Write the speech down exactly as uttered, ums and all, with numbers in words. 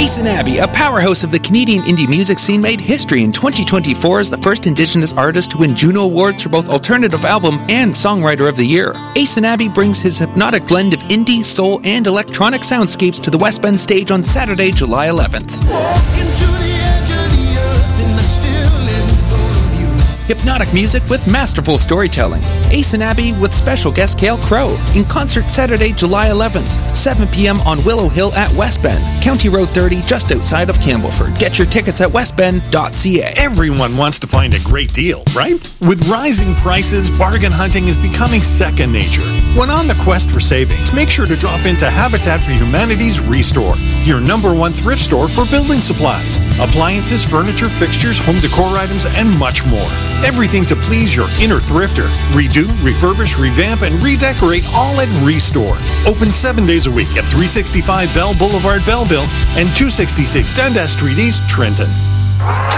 Ace and Abby, a powerhouse of the Canadian indie music scene, made history in twenty twenty-four as the first Indigenous artist to win Juno Awards for both Alternative Album and Songwriter of the Year. Ace and Abby brings his hypnotic blend of indie, soul, and electronic soundscapes to the West Bend stage on Saturday, July eleventh. Hypnotic music with masterful storytelling. Ace and Abby with special guest Cale Crow in concert Saturday, July eleventh, seven p.m. on Willow Hill at West Bend, County Road thirty, just outside of Campbellford. Get your tickets at west bend dot c a. Everyone wants to find a great deal, right? With rising prices, bargain hunting is becoming second nature. When on the quest for savings, make sure to drop into Habitat for Humanity's Restore, your number one thrift store for building supplies, appliances, furniture, fixtures, home decor items, and much more. Everything to please your inner thrifter. Redo, refurbish, revamp, and redecorate all at Restore. Open seven days a week at three sixty-five Bell Boulevard, Belleville, and two sixty-six Dundas Street East, Trenton.